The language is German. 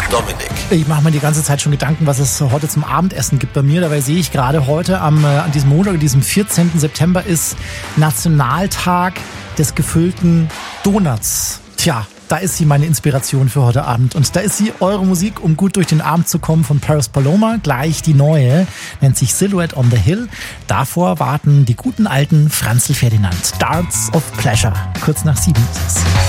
Dominik. Ich mache mir die ganze Zeit schon Gedanken, was es heute zum Abendessen gibt bei mir. Dabei sehe ich gerade heute an diesem Montag, diesem 14. September ist Nationaltag des gefüllten Donuts. Tja, da ist sie, meine Inspiration für heute Abend. Und da ist sie, eure Musik, um gut durch den Abend zu kommen, von Paris Paloma. Gleich die neue, nennt sich Silhouette on the Hill. Davor warten die guten alten Franzl Ferdinand. Darts of Pleasure. Kurz nach 7 ist es.